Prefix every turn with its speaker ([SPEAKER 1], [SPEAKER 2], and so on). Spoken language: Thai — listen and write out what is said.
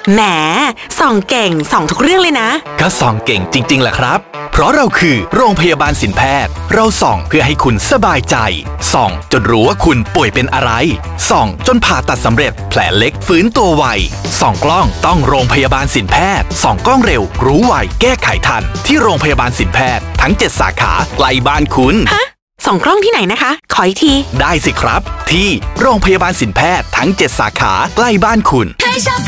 [SPEAKER 1] แหมส่องเก่งส่องทุกเรื่องเลยนะ
[SPEAKER 2] ก็ส่องเก่งจริงๆแหละครับเพราะเราคือโรงพยาบาลศิลปแพทย์เราส่องเพื่อให้คุณสบายใจส่องจนรู้ว่าคุณป่วยเป็นอะไรส่องจนผ่าตัดสำเร็จแผลเล็กฟื้นตัวไวส่องกล้องต้องโรงพยาบาลศิลปแพทย์ส่องกล้องเร็วรู้ไวแก้ไขทันที่โรงพยาบาลศิลปแพทย์ทั้ง7สาขาใกล้บ้านคุณ
[SPEAKER 1] ฮะส่องกล้องที่ไหนนะคะขออีกที
[SPEAKER 2] ได้สิครับที่โรงพยาบาลศิลปแพทย์ทั้ง7สาขาใกล้บ้านคุณ